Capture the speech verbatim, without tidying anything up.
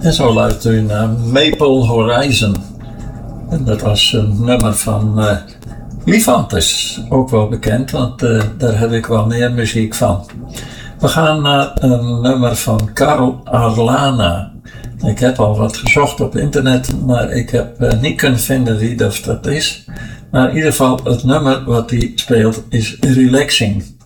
En zo luisterde u naar Maple Horizon. En dat was een nummer van uh, Lifantes, ook wel bekend, want uh, daar heb ik wel meer muziek van. We gaan naar een nummer van Karl Arlana. Ik heb al wat gezocht op internet, maar ik heb uh, niet kunnen vinden wie dat is. Maar in ieder geval, het nummer wat hij speelt is Relaxing.